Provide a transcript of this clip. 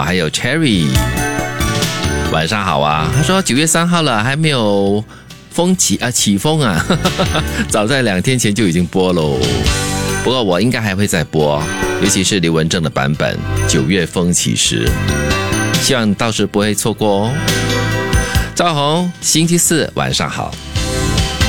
还有 Cherry， 晚上好啊。他说9月3号了，还没有起风啊，早在2天前就已经播喽。不过我应该还会再播，尤其是刘文正的版本9月风起时，希望到时不会错过哦。赵红，星期四晚上好。